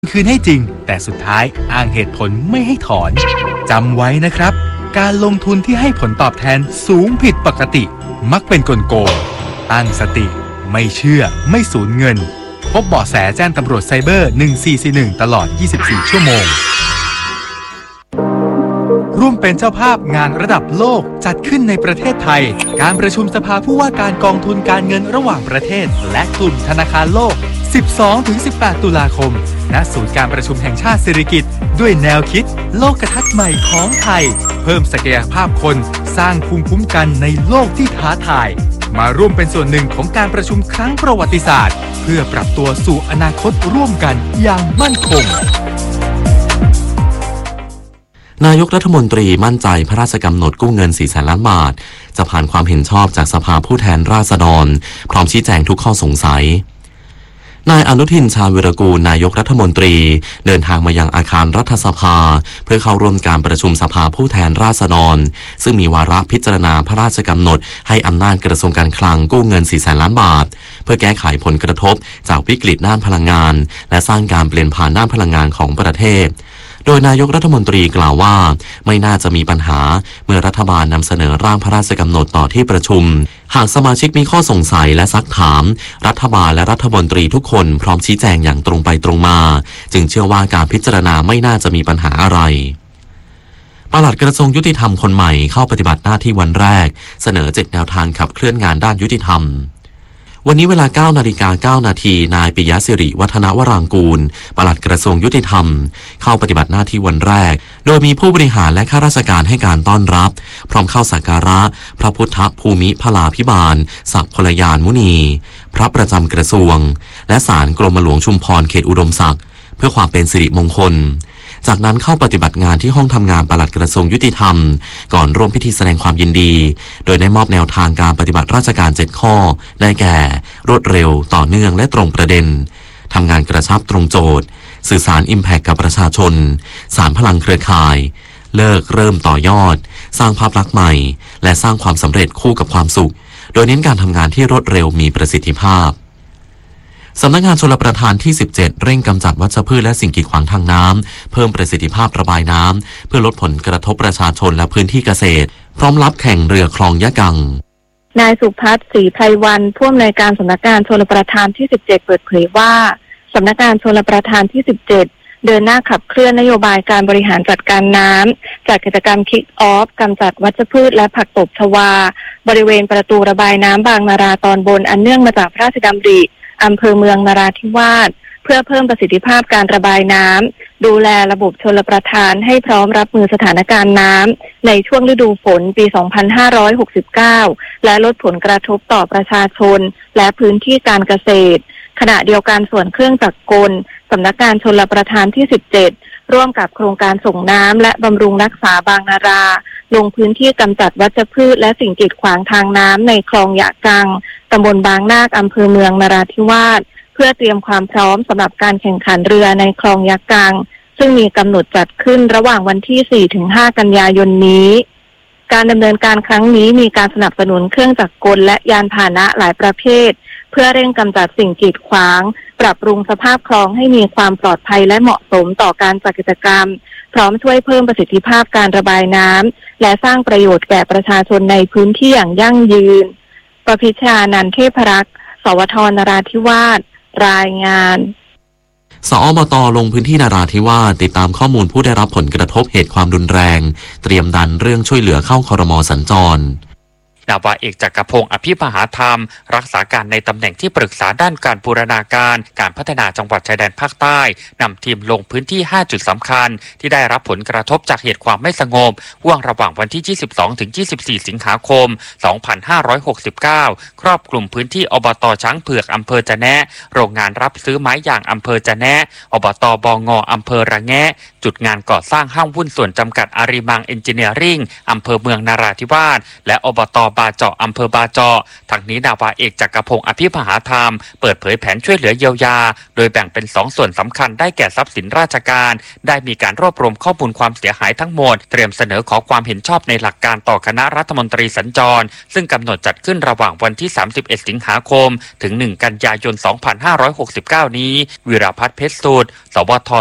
คืนให้จริงแต่สุดท้ายอ้างเหตุผลไม่ให้ถอนจำไว้นะครับการลงทุนที่ให้ผลตอบแทนสูงผิดปกติมักเป็นกลโกงตั้งสติไม่เชื่อไม่สูญเงินพบเบาะแสแจ้งตำรวจไซเบอร์1441ตลอด24ชั่วโมงร่วมเป็นเจ้าภาพงานระดับโลกจัดขึ้นในประเทศไทยการประชุมสภาผู้ว่าการกองทุนการเงินระหว่างประเทศและกลุ่มธนาคารโลก 12-18 ตุลาคมณศูนย์การประชุมแห่งชาติสิริกิติ์ด้วยแนวคิดโลกทัศน์ใหม่ของไทยเพิ่มศักยภาพคนสร้างภูมิคุ้มกันในโลกที่ท้าทายมาร่วมเป็นส่วนหนึ่งของการประชุมครั้งประวัติศาสตร์เพื่อปรับตัวสู่อนาคตร่วมกันอย่างมั่นคงนายกรัฐมนตรีมั่นใจพระราชกำหนดกู้เงิน 400,000 ล้านบาทจะผ่านความเห็นชอบจากสภาผู้แทนราษฎรพร้อมชี้แจงทุกข้อสงสัยนายอนุทินชาญวิรากูลนายกรัฐมนตรีเดินทางมายังอาคารรัฐสภาเพื่อเข้าร่วมการประชุมสภาผู้แทนราษฎรซึ่งมีวาระพิจารณาพระราชกำหนดให้อำนาจกระทรวงการคลังกู้เงิน 400,000 ล้านบาทเพื่อแก้ไขผลกระทบจากวิกฤตด้านพลังงานและสร้างการเปลี่ยนผ่านด้านพลังงานของประเทศโดยนายกรัฐมนตรีกล่าวว่าไม่น่าจะมีปัญหาเมื่อรัฐบาลนำเสนอร่างพระราชกำหนดต่อที่ประชุมหากสมาชิกมีข้อสงสัยและซักถามรัฐบาลและรัฐมนตรีทุกคนพร้อมชี้แจงอย่างตรงไปตรงมาจึงเชื่อว่าการพิจารณาไม่น่าจะมีปัญหาอะไรปลัดกระทรวงยุติธรรมคนใหม่เข้าปฏิบัติหน้าที่วันแรกเสนอ7แนวทางขับเคลื่อนงานด้านยุติธรรมวันนี้เวลา 9:09 น.นายปิยะศิริวัฒนวรางกูลปลัดกระทรวงยุติธรรมเข้าปฏิบัติหน้าที่วันแรกโดยมีผู้บริหารและข้าราชการให้การต้อนรับพร้อมเข้าสักการะพระพุทธภูมิพลาภิบาลศักดิ์พลยานมุนีพระประจำกระทรวงและศาลกรมหลวงชุมพรเขตอุดมศักดิ์เพื่อความเป็นสิริมงคลจากนั้นเข้าปฏิบัติงานที่ห้องทำงานปลัดกระทรวงยุติธรรมก่อนร่วมพิธีแสดงความยินดีโดยได้มอบแนวทางการปฏิบัติราชการ7ข้อได้แก่รวดเร็วต่อเนื่องและตรงประเด็นทำงานกระชับตรงโจทย์สื่อสาร Impact กับประชาชนสารพลังเครือข่ายเลิกเริ่มต่อยอดสร้างภาพลักษณ์ใหม่และสร้างความสำเร็จคู่กับความสุขโดยเน้นการทำงานที่รวดเร็วมีประสิทธิภาพสำนักงานชลประทานที่17เร่งกำจัดวัชพืชและสิ่งกีดขวางทางน้ำเพิ่มประสิทธิภาพระบายน้ำเพื่อลดผลกระทบประชาชนและพื้นที่เกษตรพร้อมรับแข่งเรือคลองยะกังนายสุพัฒน์ศรีไพรวรรณผู้อำนวยการสำนักงานชลประทานที่17เปิดเผยว่าสำนักงานชลประทานที่17เดินหน้าขับเคลื่อนนโยบายการบริหารจัดการน้ำจากกิจกรรมคิกออฟกำจัดวัชพืชและผักตบชวาบริเวณประตูระบายน้ำบางนาราตอนบนอันเนื่องมาจากพระราชดำริอำเภอเมืองนราธิวาสเพื่อเพิ่มประสิทธิภาพการระบายน้ำดูแลระบบชลประทานให้พร้อมรับมือสถานการณ์น้ำในช่วงฤดูฝนปี 2569 และลดผลกระทบต่อประชาชนและพื้นที่การเกษตรขณะเดียวกันส่วนเครื่องจักรกลสำนักงานชลประทานที่17ร่วมกับโครงการส่งน้ำและบำรุงรักษาบางนาราลงพื้นที่กำจัดวัชพืชและสิ่งกีดขวางทางน้ำในคลองยะกังตำบลบางนาคอำเภอเมืองนราธิวาสเพื่อเตรียมความพร้อมสำหรับการแข่งขันเรือในคลองยะกังซึ่งมีกำหนดจัดขึ้นระหว่างวันที่ 4-5 กันยายนนี้การดำเนินการครั้งนี้มีการสนับสนุนเครื่องจักรกลและยานพาหนะหลายประเภทเพื่อเร่งกำจัดสิ่งกีดขวางปรับปรุงสภาพคลองให้มีความปลอดภัยและเหมาะสมต่อการจัดกิจกรรมพร้อมช่วยเพิ่มประสิทธิภาพการระบายน้ำและสร้างประโยชน์แก่ประชาชนในพื้นที่อย่างยั่งยืนประพิชานันท์เทพรักษ์สวทนราธิวาสรายงานสอบต.ลงพื้นที่นราธิวาสติดตามข้อมูลผู้ได้รับผลกระทบเหตุความรุนแรงเตรียมดันเรื่องช่วยเหลือเข้าครม.สัญจรนาวาเอกจักรพงศ์อภิมหาธรรมรักษาการในตำแหน่งที่ปรึกษาด้านการบูรณาการการพัฒนาจังหวัดชายแดนภาคใต้นำทีมลงพื้นที่5จุดสำคัญที่ได้รับผลกระทบจากเหตุความไม่สงบห่วงระหว่างวันที่22ถึง24สิงหาคม2569ครอบคลุมพื้นที่อบต.ช้างเผือกอำเภอจะแนะโรงงานรับซื้อไม้ยางอำเภอจะแนะอบต.บง.อำเภอระแงะจุดงานก่อสร้างห้างหุ้นส่วนจำกัดอาริมังเอนจิเนียริ่งอำเภอเมืองนราธิวาสและอบต. บาเจาะอำเภอบาเจาะทางนี้นาวาเอกจักรพงศ์อภิมหาธรรมเปิดเผยแผนช่วยเหลือเยียวยาโดยแบ่งเป็น2ส่วนสำคัญได้แก่ทรัพย์สินราชการได้มีการรวบรวมข้อมูลความเสียหายทั้งหมดเตรียมเสนอขอความเห็นชอบในหลักการต่อคณะรัฐมนตรีสัญจรซึ่งกำหนดจัดขึ้นระหว่างวันที่31สิงหาคมถึง1กันยายน2569นี้วิราภัทรเพชรสุดสวท